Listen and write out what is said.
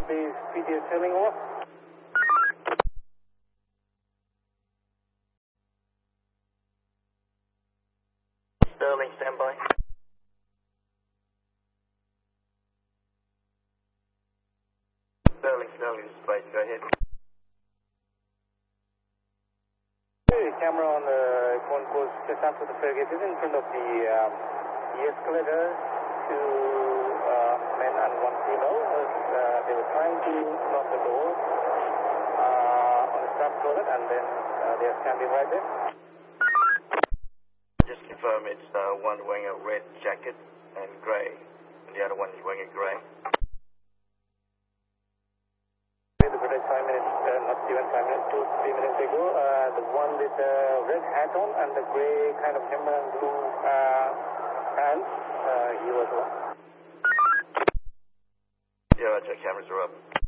Please, PTS sailing over. Sterling, standby. Sterling, space, go ahead. Camera on the phone course just after the fare gate is in front of the escalator. Two men and one female. They were trying to knock the door on the staff toilet, and then they are standing right there. Just confirm it's one wearing a red jacket and grey, and the other one is wearing a grey. The British 5 minutes, not even 5 minutes, 2, 3 minutes ago. The one with the red hat on and the grey kind of hammer and blue pants, he was the one. Yeah, Roger, cameras are up.